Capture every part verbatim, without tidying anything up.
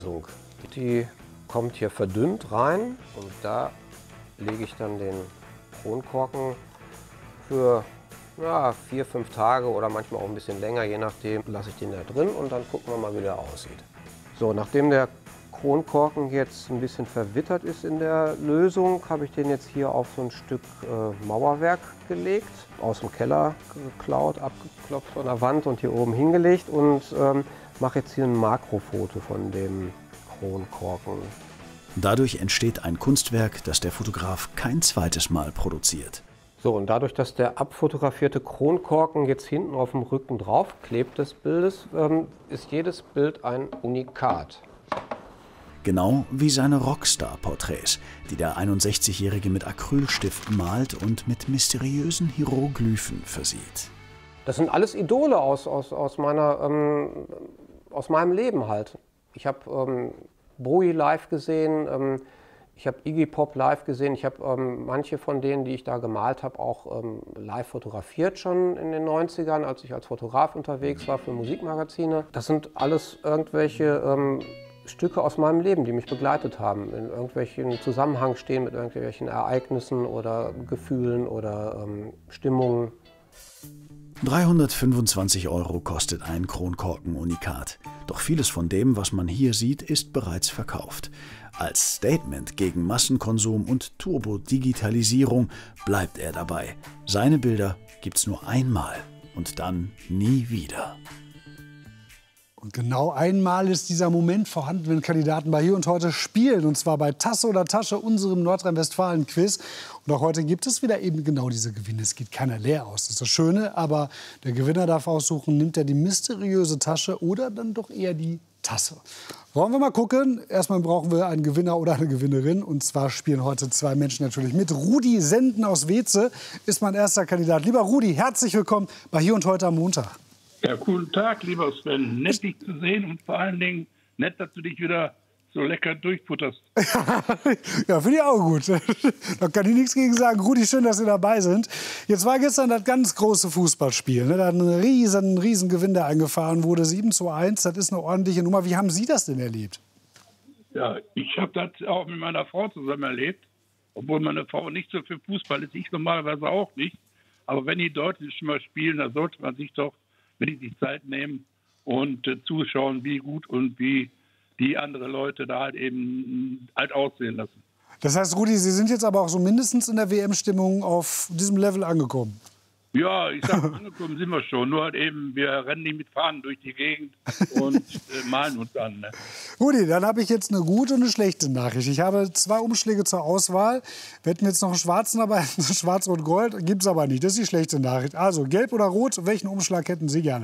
Die kommt hier verdünnt rein und da lege ich dann den Kronkorken für ja, vier, fünf Tage oder manchmal auch ein bisschen länger, je nachdem, lasse ich den da drin und dann gucken wir mal, wie der aussieht. So, nachdem der Kronkorken jetzt ein bisschen verwittert ist in der Lösung, habe ich den jetzt hier auf so ein Stück äh, Mauerwerk gelegt, aus dem Keller geklaut, abgeklopft von der Wand und hier oben hingelegt und ähm, mache jetzt hier ein Makrofoto von dem Kronkorken. Dadurch entsteht ein Kunstwerk, das der Fotograf kein zweites Mal produziert. So, und dadurch, dass der abfotografierte Kronkorken jetzt hinten auf dem Rücken drauf klebt des Bildes, ähm, ist jedes Bild ein Unikat. Genau wie seine Rockstar-Porträts, die der einundsechzigjährige mit Acrylstift malt und mit mysteriösen Hieroglyphen versieht. Das sind alles Idole aus, aus, aus, meiner, ähm, aus meinem Leben halt. Ich habe ähm, Bowie live gesehen, ähm, ich habe Iggy Pop live gesehen, ich habe ähm, manche von denen, die ich da gemalt habe, auch ähm, live fotografiert schon in den neunzigern, als ich als Fotograf unterwegs war für Musikmagazine. Das sind alles irgendwelche ähm, Stücke aus meinem Leben, die mich begleitet haben, in irgendwelchen Zusammenhang stehen mit irgendwelchen Ereignissen oder Gefühlen oder ähm, Stimmungen. dreihundertfünfundzwanzig Euro kostet ein Kronkorken-Unikat. Doch vieles von dem, was man hier sieht, ist bereits verkauft. Als Statement gegen Massenkonsum und Turbo-Digitalisierung bleibt er dabei. Seine Bilder gibt's nur einmal und dann nie wieder. Und genau einmal ist dieser Moment vorhanden, wenn Kandidaten bei Hier und Heute spielen. Und zwar bei Tasse oder Tasche, unserem Nordrhein-Westfalen-Quiz. Und auch heute gibt es wieder eben genau diese Gewinne. Es geht keiner leer aus. Das ist das Schöne. Aber der Gewinner darf aussuchen, nimmt er die mysteriöse Tasche oder dann doch eher die Tasse. Wollen wir mal gucken. Erstmal brauchen wir einen Gewinner oder eine Gewinnerin. Und zwar spielen heute zwei Menschen natürlich mit. Rudi Senden aus Weeze ist mein erster Kandidat. Lieber Rudi, herzlich willkommen bei Hier und Heute am Montag. Ja, guten Tag, lieber Sven. Nett, dich zu sehen und vor allen Dingen nett, dass du dich wieder so lecker durchfutterst. Ja, finde ich auch gut. Da kann ich nichts gegen sagen. Rudi, schön, dass Sie dabei sind. Jetzt war gestern das ganz große Fußballspiel. Ne? Da hat ein riesen, riesen Gewinn, der eingefahren wurde. sieben zu eins, das ist eine ordentliche Nummer. Wie haben Sie das denn erlebt? Ja, ich habe das auch mit meiner Frau zusammen erlebt. Obwohl meine Frau nicht so für Fußball ist, ich normalerweise auch nicht. Aber wenn die deutlich mal spielen, dann sollte man sich doch will ich die Zeit nehmen und äh, zuschauen, wie gut und wie die andere Leute da halt eben halt aussehen lassen. Das heißt, Rudi, Sie sind jetzt aber auch so mindestens in der W M-Stimmung auf diesem Level angekommen. Ja, ich sag, angekommen sind wir schon. Nur halt eben, wir rennen nicht mit Fahnen durch die Gegend und äh, malen uns an. Ne? Rudi, dann habe ich jetzt eine gute und eine schlechte Nachricht. Ich habe zwei Umschläge zur Auswahl. Wir hätten jetzt noch einen schwarzen, aber schwarz-rot-gold gibt es aber nicht. Das ist die schlechte Nachricht. Also, gelb oder rot, welchen Umschlag hätten Sie gerne?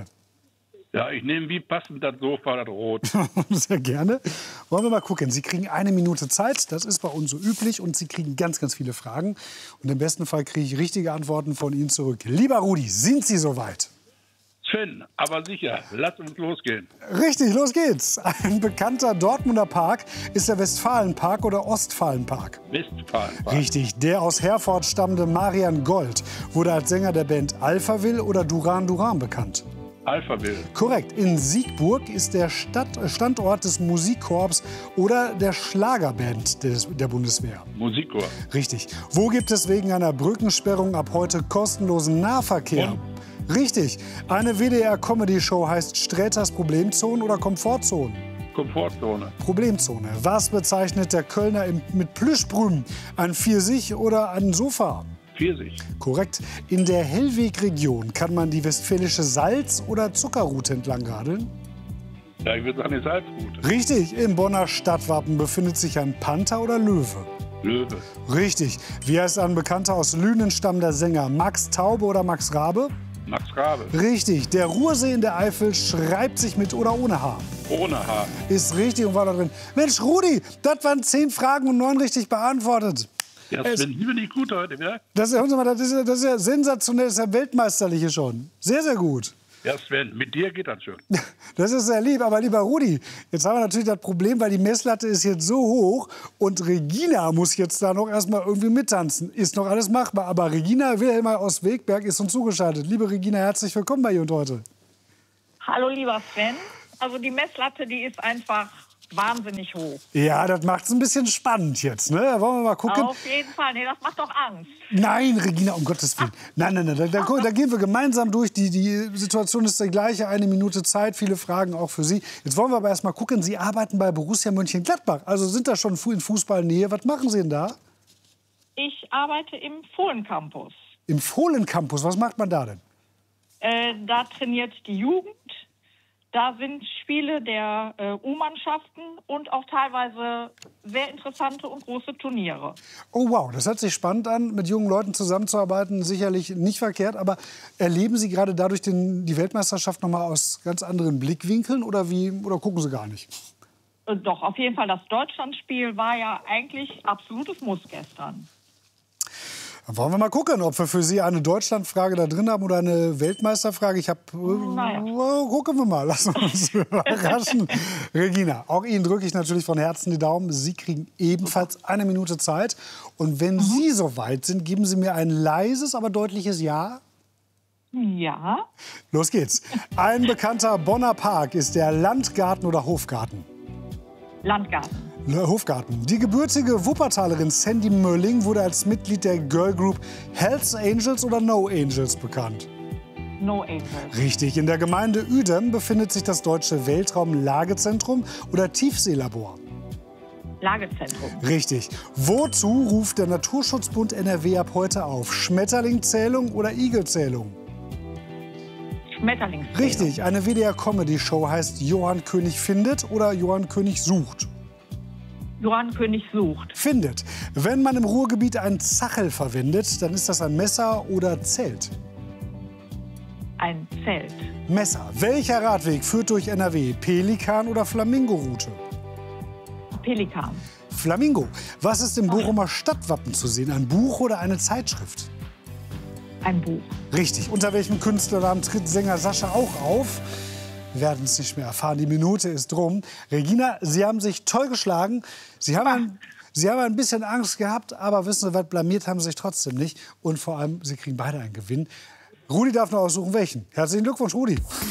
Ja, ich nehme wie passend das Sofa, das Rot. Sehr gerne. Wollen wir mal gucken. Sie kriegen eine Minute Zeit. Das ist bei uns so üblich. Und Sie kriegen ganz, ganz viele Fragen. Und im besten Fall kriege ich richtige Antworten von Ihnen zurück. Lieber Rudi, sind Sie soweit? Sven, aber sicher. Lass uns losgehen. Richtig, los geht's. Ein bekannter Dortmunder Park ist der Westfalenpark oder Ostfalenpark? Westfalenpark. Richtig. Der aus Herford stammende Marian Gold wurde als Sänger der Band Alphaville oder Duran Duran bekannt. Alphaville. Korrekt. In Siegburg ist der Stadt, Standort des Musikkorps oder der Schlagerband des, der Bundeswehr. Musikkorps. Richtig. Wo gibt es wegen einer Brückensperrung ab heute kostenlosen Nahverkehr? Und? Richtig. Eine W D R-Comedy-Show heißt Sträters Problemzone oder Komfortzone? Komfortzone. Problemzone. Was bezeichnet der Kölner im, mit Plüschbrüm? Ein Pfirsich oder ein Sofa? Pfirsich. Korrekt. In der Hellweg-Region kann man die westfälische Salz- oder Zuckerroute entlang radeln? Ja, ich würde sagen, die Salzroute. Richtig. Im Bonner Stadtwappen befindet sich ein Panther oder Löwe? Löwe. Richtig. Wie heißt ein Bekannter aus Lünen stammender Sänger? Max Taube oder Max Rabe? Max Rabe. Richtig. Der Ruhrsee in der Eifel schreibt sich mit oder ohne H? Ohne H. Ist richtig und war da drin. Mensch, Rudi, das waren zehn Fragen und neun richtig beantwortet. Ja, Sven, Sie bin ich gut heute, ja? Das, hören Sie mal, das, ist, das ist ja sensationell, das ist ja weltmeisterliche schon. Sehr, sehr gut. Ja, Sven, mit dir geht das schon. Das ist sehr lieb, aber lieber Rudi, jetzt haben wir natürlich das Problem, weil die Messlatte ist jetzt so hoch und Regina muss jetzt da noch erst mal irgendwie mittanzen. Ist noch alles machbar, aber Regina Wilhelmer aus Wegberg ist uns zugeschaltet. Liebe Regina, herzlich willkommen bei Hier und Heute. Hallo, lieber Sven. Also die Messlatte, die ist einfach wahnsinnig hoch. Ja, das macht es ein bisschen spannend jetzt, ne? Wollen wir mal gucken? Auf jeden Fall. Nee, das macht doch Angst. Nein, Regina, um Gottes Willen. Nein, nein, nein, da, da, da gehen wir gemeinsam durch. Die, die Situation ist die gleiche, eine Minute Zeit, viele Fragen auch für Sie. Jetzt wollen wir aber erst mal gucken, Sie arbeiten bei Borussia Mönchengladbach. Also sind da schon in Fußballnähe. Was machen Sie denn da? Ich arbeite im Fohlen-Campus. Im Fohlen-Campus, was macht man da denn? Äh, da trainiert die Jugend. Da sind Spiele der äh, U-Mannschaften und auch teilweise sehr interessante und große Turniere. Oh wow, das hört sich spannend an, mit jungen Leuten zusammenzuarbeiten, sicherlich nicht verkehrt. Aber erleben Sie gerade dadurch den, die Weltmeisterschaft noch mal aus ganz anderen Blickwinkeln oder, wie, oder gucken Sie gar nicht? Äh, doch, auf jeden Fall. Das Deutschlandspiel war ja eigentlich absolutes Muss gestern. Dann wollen wir mal gucken, ob wir für Sie eine Deutschlandfrage da drin haben oder eine Weltmeisterfrage. Ich habe, Naja. äh, gucken wir mal, lassen wir uns überraschen. Regina, auch Ihnen drücke ich natürlich von Herzen die Daumen. Sie kriegen ebenfalls eine Minute Zeit. Und wenn mhm. Sie soweit sind, geben Sie mir ein leises, aber deutliches Ja. Ja. Los geht's. Ein bekannter Bonner Park ist der Landgarten oder Hofgarten? Landgarten. Hofgarten. Die gebürtige Wuppertalerin Sandy Mölling wurde als Mitglied der Girlgroup Hells Angels oder No Angels bekannt. No Angels. Richtig. In der Gemeinde Uedem befindet sich das Deutsche Weltraum-Lagezentrum oder Tiefseelabor. Lagezentrum. Richtig. Wozu ruft der Naturschutzbund N R W ab heute auf? Schmetterlingzählung oder Igelzählung? Schmetterlingszählung. Richtig. Eine W D R-Comedy-Show heißt Johann König findet oder Johann König sucht? Johann König sucht. Findet. Wenn man im Ruhrgebiet ein Zachel verwendet, dann ist das ein Messer oder Zelt? Ein Zelt. Messer. Welcher Radweg führt durch N R W? Pelikan oder Flamingo-Route? Pelikan. Flamingo. Was ist im Bochumer Stadtwappen zu sehen? Ein Buch oder eine Zeitschrift? Ein Buch. Richtig. Unter welchem Künstlernamen tritt Sänger Sascha auch auf? Wir werden es nicht mehr erfahren. Die Minute ist rum. Regina, Sie haben sich toll geschlagen. Sie haben, ein, Sie haben ein bisschen Angst gehabt, aber wissen Sie was, blamiert haben Sie sich trotzdem nicht. Und vor allem, Sie kriegen beide einen Gewinn. Rudi darf noch aussuchen, welchen. Herzlichen Glückwunsch, Rudi.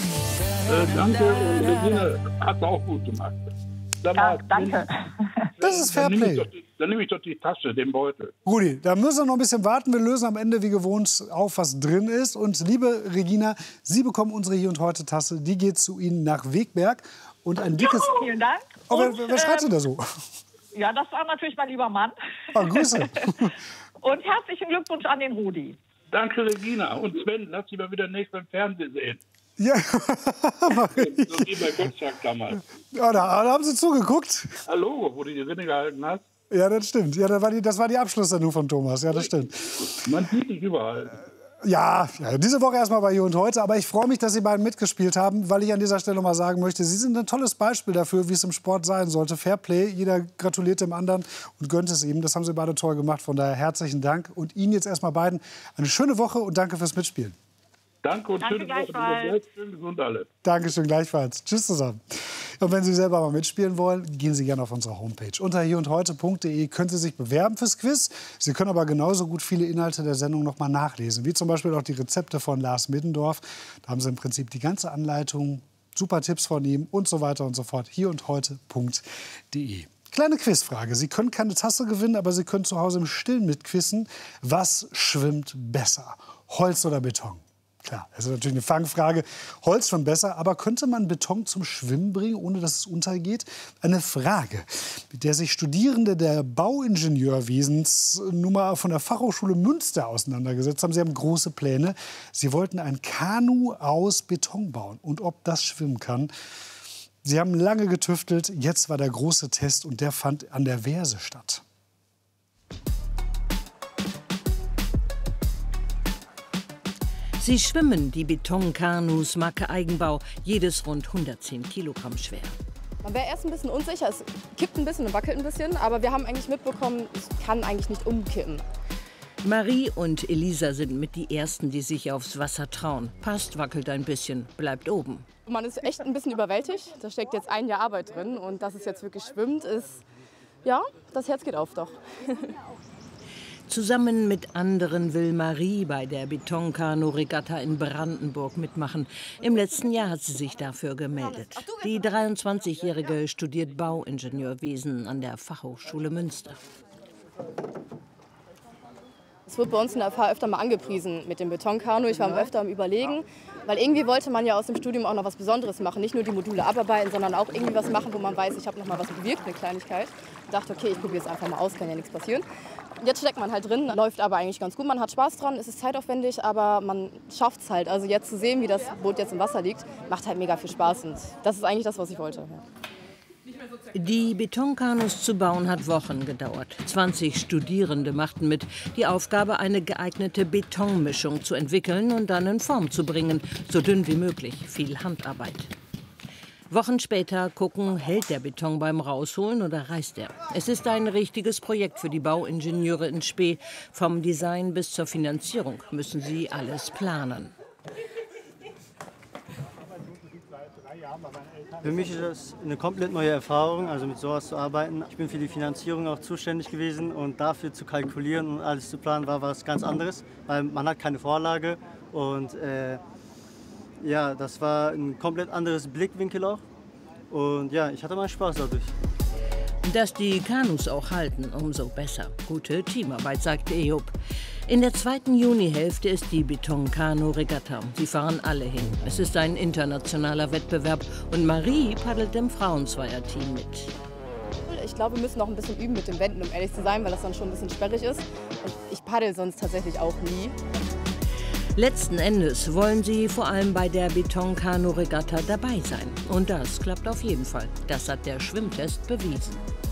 Äh, danke, Regina. Hat auch gut gemacht. Dann Ja, danke. Das ist Dann nehme ich, Fairplay. doch die- dann nehme ich doch die Tasche, den Beutel. Rudi, da müssen wir noch ein bisschen warten. Wir lösen am Ende wie gewohnt auf, was drin ist. Und liebe Regina, Sie bekommen unsere Hier und Heute Tasse. Die geht zu Ihnen nach Wegberg. Und ein dickes... Vielen Dank. Oh, wer, Und, wer schreit denn ähm, da so? Ja, das war natürlich mein lieber Mann. Ah, Grüße. Und herzlichen Glückwunsch an den Rudi. Danke, Regina. Und Sven, lass dich mal wieder nächstes Mal im Fernsehen sehen. Ja, mach ich. So wie bei Gottschalk damals. Ja, da, da haben Sie zugeguckt. Hallo, wo du die Rinne gehalten hast. Ja, das stimmt. Ja, das war die, das war die Abschlusssendung von Thomas. Ja, das stimmt. Man sieht dich überall. Ja, ja, diese Woche erstmal bei Hier und Heute. Aber ich freue mich, dass Sie beiden mitgespielt haben, weil ich an dieser Stelle mal sagen möchte, Sie sind ein tolles Beispiel dafür, wie es im Sport sein sollte. Fairplay, jeder gratuliert dem anderen und gönnt es ihm. Das haben Sie beide toll gemacht. Von daher herzlichen Dank. Und Ihnen jetzt erstmal beiden eine schöne Woche und danke fürs Mitspielen. Danke und Danke schöne Woche. gleichfalls. Bleibt schön gesund alle. Dankeschön, gleichfalls. Tschüss zusammen. Und wenn Sie selber mal mitspielen wollen, gehen Sie gerne auf unsere Homepage. Unter hierundheute punkt de können Sie sich bewerben fürs Quiz. Sie können aber genauso gut viele Inhalte der Sendung noch mal nachlesen, wie zum Beispiel auch die Rezepte von Lars Middendorf. Da haben Sie im Prinzip die ganze Anleitung, super Tipps von ihm und so weiter und so fort. hierundheute punkt de. Kleine Quizfrage. Sie können keine Tasse gewinnen, aber Sie können zu Hause im Stillen mitquissen. Was schwimmt besser? Holz oder Beton? Klar, das ist natürlich eine Fangfrage. Holz schon besser, aber könnte man Beton zum Schwimmen bringen, ohne dass es untergeht? Eine Frage, mit der sich Studierende der Bauingenieurwesensnummer von der Fachhochschule Münster auseinandergesetzt haben. Sie haben große Pläne. Sie wollten ein Kanu aus Beton bauen. Und ob das schwimmen kann? Sie haben lange getüftelt. Jetzt war der große Test und der fand an der Wehrse statt. Sie schwimmen, die Betonkanus Marke Eigenbau, jedes rund hundertzehn Kilogramm schwer. Man wäre erst ein bisschen unsicher, es kippt ein bisschen und wackelt ein bisschen, aber wir haben eigentlich mitbekommen, es kann eigentlich nicht umkippen. Marie und Elisa sind mit die Ersten, die sich aufs Wasser trauen. Passt, wackelt ein bisschen, bleibt oben. Man ist echt ein bisschen überwältigt, da steckt jetzt ein Jahr Arbeit drin und dass es jetzt wirklich schwimmt, ist, ja, das Herz geht auf doch. Zusammen mit anderen will Marie bei der Betonkanu-Regatta in Brandenburg mitmachen. Im letzten Jahr hat sie sich dafür gemeldet. Die dreiundzwanzigjährige studiert Bauingenieurwesen an der Fachhochschule Münster. Es wird bei uns in der F H öfter mal angepriesen mit dem Betonkanu. Ich war öfter am Überlegen, weil irgendwie wollte man ja aus dem Studium auch noch was Besonderes machen. Nicht nur die Module abarbeiten, sondern auch irgendwie was machen, wo man weiß, ich habe noch mal was bewirkt, eine Kleinigkeit. Ich dachte, okay, ich probiere es einfach mal aus, kann ja nichts passieren. Jetzt steckt man halt drin, läuft aber eigentlich ganz gut. Man hat Spaß dran, es ist zeitaufwendig, aber man schafft es halt. Also jetzt zu sehen, wie das Boot jetzt im Wasser liegt, macht halt mega viel Spaß. Und das ist eigentlich das, was ich wollte. Ja. Die Betonkanus zu bauen hat Wochen gedauert. zwanzig Studierende machten mit. Die Aufgabe, eine geeignete Betonmischung zu entwickeln und dann in Form zu bringen. So dünn wie möglich, viel Handarbeit. Wochen später gucken, hält der Beton beim Rausholen oder reißt er. Es ist ein richtiges Projekt für die Bauingenieure in Spee. Vom Design bis zur Finanzierung müssen sie alles planen. Für mich ist das eine komplett neue Erfahrung, also mit sowas zu arbeiten. Ich bin für die Finanzierung auch zuständig gewesen und dafür zu kalkulieren und alles zu planen war was ganz anderes, weil man hat keine Vorlage und äh, ja, das war ein komplett anderes Blickwinkel auch und ja, ich hatte mal Spaß dadurch. Dass die Kanus auch halten, umso besser. Gute Teamarbeit, sagt Ejob. In der zweiten Junihälfte ist die Betonkanu-Regatta. Sie fahren alle hin. Es ist ein internationaler Wettbewerb und Marie paddelt im Frauenzweierteam mit. Ich glaube, wir müssen noch ein bisschen üben mit den Wänden, um ehrlich zu sein, weil das dann schon ein bisschen sperrig ist. Ich paddel sonst tatsächlich auch nie. Letzten Endes wollen sie vor allem bei der Betonkanu-Regatta dabei sein. Und das klappt auf jeden Fall. Das hat der Schwimmtest bewiesen.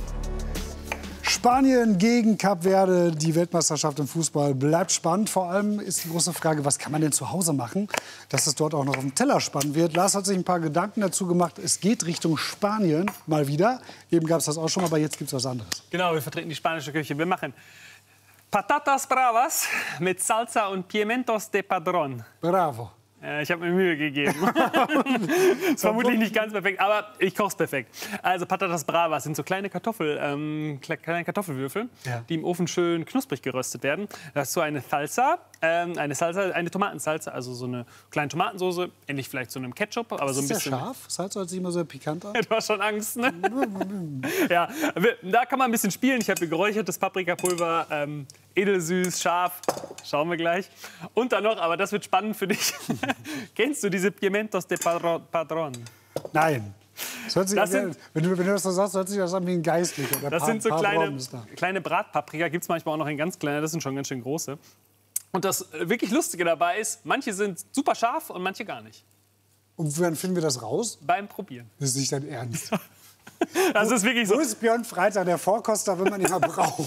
Spanien gegen Kap Verde, die Weltmeisterschaft im Fußball bleibt spannend. Vor allem ist die große Frage, was kann man denn zu Hause machen, dass es dort auch noch auf dem Teller spannend wird. Lars hat sich ein paar Gedanken dazu gemacht. Es geht Richtung Spanien mal wieder. Eben gab es das auch schon, aber jetzt gibt es was anderes. Genau, wir vertreten die spanische Küche. Wir machen Patatas Bravas mit Salsa und Pimientos de Padrón. Bravo. Ja, ich habe mir Mühe gegeben. Ist vermutlich nicht ganz perfekt, aber ich koche es perfekt. Also Patatas Bravas sind so kleine Kartoffel, ähm, kleine Kartoffelwürfel, ja, die im Ofen schön knusprig geröstet werden. Dazu eine Salsa, ähm, eine Salsa, eine Tomatensalsa, also so eine kleine Tomatensauce, ähnlich vielleicht zu einem Ketchup, aber ist so ein bisschen. Ist scharf? Salsa hört sich immer so pikant an. Du hast schon Angst, ne? Ja, da kann man ein bisschen spielen. Ich habe hier geräuchertes Paprikapulver, ähm, edelsüß, scharf. Schauen wir gleich. Und dann noch, aber das wird spannend für dich. Kennst du diese Pimientos de Padrón? Nein. Das hört sich das sind, wenn, du, wenn du das so sagst, hört sich das an wie ein Geistlicher. Das pa sind so kleine, kleine Bratpaprika, gibt es manchmal auch noch in ganz kleine, das sind schon ganz schön große. Und das wirklich Lustige dabei ist, manche sind super scharf und manche gar nicht. Und wann finden wir das raus? Beim Probieren. Das ist nicht dein Ernst. Das ist wirklich so. Wo ist Björn Freitag, der Vorkoster, wenn man ihn mal braucht?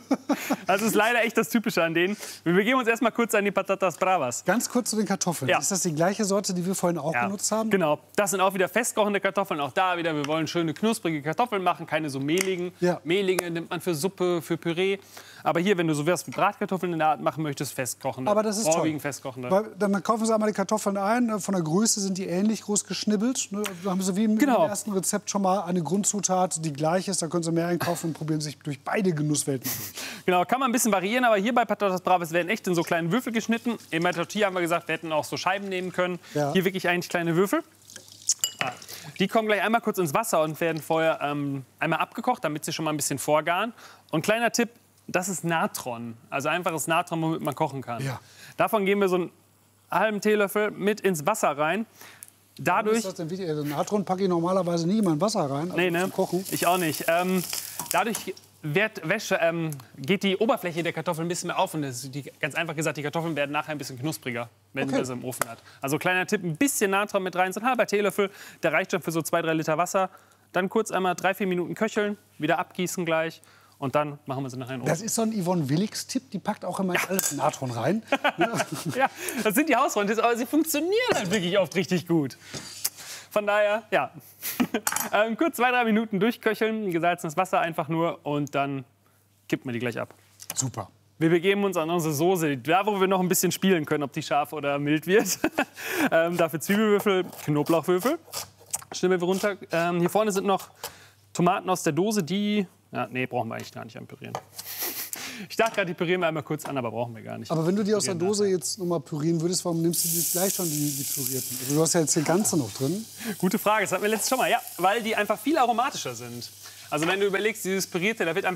Das ist leider echt das Typische an denen. Wir begeben uns erst mal kurz an die Patatas Bravas. Ganz kurz zu den Kartoffeln. Ja. Ist das die gleiche Sorte, die wir vorhin auch ja. benutzt haben? Genau. Das sind auch wieder festkochende Kartoffeln. Auch da wieder, wir wollen schöne knusprige Kartoffeln machen, keine so mehligen. Ja. Mehlige nimmt man für Suppe, für Püree. Aber hier, wenn du so was wie Bratkartoffeln in der Art machen möchtest, festkochende. Aber das ist toll. Festkochende. Weil, dann kaufen Sie einmal die Kartoffeln ein. Von der Größe sind die ähnlich groß geschnibbelt. Da haben Sie wie im, genau. im ersten Rezept schon mal eine Grundzutat, die gleich ist. Da können Sie mehr einkaufen und probieren sich durch beide Genusswelten durch. Genau, kann man ein bisschen variieren. Aber hier bei Patatas Bravas werden echt in so kleinen Würfel geschnitten. In der Tortilla haben wir gesagt, wir hätten auch so Scheiben nehmen können. Ja. Hier wirklich eigentlich kleine Würfel. Ah. Die kommen gleich einmal kurz ins Wasser und werden vorher ähm, einmal abgekocht, damit sie schon mal ein bisschen vorgaren. Und kleiner Tipp, das ist Natron, also einfaches Natron, womit man kochen kann. Ja. Davon geben wir so einen halben Teelöffel mit ins Wasser rein. Dadurch, ist das denn wichtig? Also Natron packe ich normalerweise nie in mein Wasser rein, also nee, ne? zum Kochen. Ich auch nicht. Ähm, dadurch wird Wäsche, ähm, geht die Oberfläche der Kartoffeln ein bisschen mehr auf. Und das ist die, ganz einfach gesagt, die Kartoffeln werden nachher ein bisschen knuspriger, wenn okay. man sie im Ofen hat. Also kleiner Tipp, ein bisschen Natron mit rein, so ein halber Teelöffel. Der reicht schon für so zwei, drei Liter Wasser. Dann kurz einmal drei, vier Minuten köcheln, wieder abgießen gleich. Und dann machen wir sie nachher in den Ofen. Das ist so ein Yvonne Willigs-Tipp, die packt auch immer ja. alles Natron rein. Ja, das sind die Hausfreunde, aber sie funktionieren halt wirklich oft richtig gut. Von daher, ja, ähm, kurz zwei, drei Minuten durchköcheln, gesalzenes Wasser einfach nur und dann kippen wir die gleich ab. Super. Wir begeben uns an unsere Soße, da wo wir noch ein bisschen spielen können, ob die scharf oder mild wird. ähm, dafür Zwiebelwürfel, Knoblauchwürfel, schnibbeln wir runter. Ähm, hier vorne sind noch Tomaten aus der Dose, die... Ja, nee, brauchen wir eigentlich gar nicht anpürieren. Ich dachte gerade, die pürieren wir einmal kurz an, aber brauchen wir gar nicht. Aber wenn du die aus der Dose jetzt noch mal pürieren würdest, warum nimmst du die gleich schon, die, die pürierten? Also du hast ja jetzt die ganze noch drin. Gute Frage, das hatten wir letztes schon mal. Ja, weil die einfach viel aromatischer sind. Also wenn du überlegst, dieses Pürierte, da wird